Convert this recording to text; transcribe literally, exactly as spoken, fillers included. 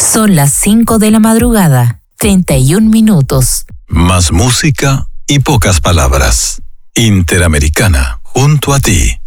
Son las cinco de la madrugada, treinta y un minutos. Más música y pocas palabras. Interamericana, junto a ti.